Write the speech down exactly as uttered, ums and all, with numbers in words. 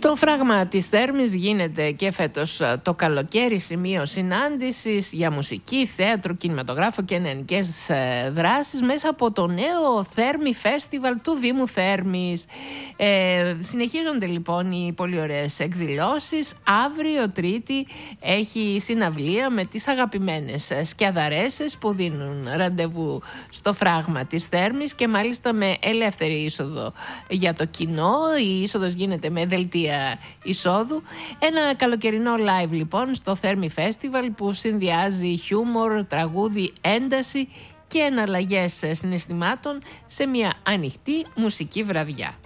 Το φράγμα της Θέρμης γίνεται και φέτος το καλοκαίρι σημείο συνάντησης για μουσική, θέατρο, κινηματογράφο και νεανικές δράσεις μέσα από το νέο Θέρμη Φέστιβαλ του Δήμου Θέρμης. Ε, συνεχίζονται λοιπόν οι πολύ ωραίες εκδηλώσεις. Αύριο Τρίτη έχει συναυλία με τις αγαπημένες σκιαδαρέσες που δίνουν ραντεβού στο φράγμα της Θέρμης και μάλιστα με ελεύθερη είσοδο για το κοινό. Η είσοδος γίνεται με δελτία εισόδου. Ένα καλοκαιρινό live λοιπόν στο Θέρμη Festival που συνδυάζει χιούμορ, τραγούδι, ένταση και εναλλαγές συναισθημάτων σε μια ανοιχτή μουσική βραδιά.